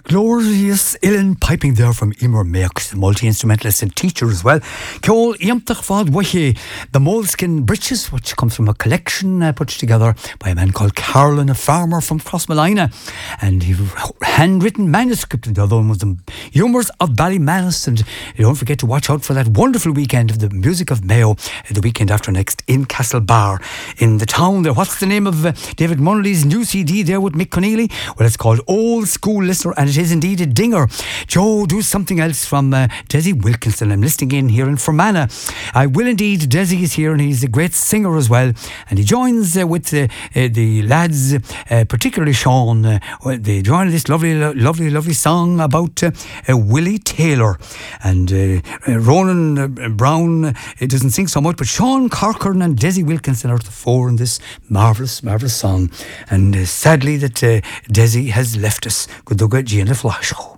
Glorious Ellen piping there from Emer Mayock, the multi-instrumentalist and teacher as well. Ceol Iamtach Fad Wache, the Moleskin Breeches, which comes from a collection put together by a man called Carlin, a farmer from Crossmolina. And he handwritten manuscript, and the other one was the Humours of Ballymanus. And you don't forget to watch out for that wonderful weekend of the Music of Mayo, the weekend after next in Castlebar, in the town there. What's the name of David Munnelly's new CD there with Mick Connelly? Well, it's called Old School Listener, and it is indeed a dinger. Joe, do something else from Desi Wilkinson. I'm listening in here in Fermanagh. I will indeed. Desi is here, and he's a great singer as well, and he joins with the lads, particularly Sean. They join this lovely song about Willie Taylor, and Ronan Brown doesn't sing so much, but Sean Corcoran and Desi Wilkinson are the four in this marvellous song. And sadly that Desi has left us. Good luck, Gina Flash.